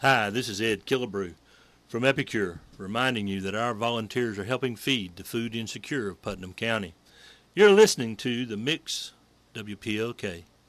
Hi, this is Ed Killebrew from Epicure, reminding you that our volunteers are helping feed the food insecure of Putnam County. You're listening to The Mix WPOK.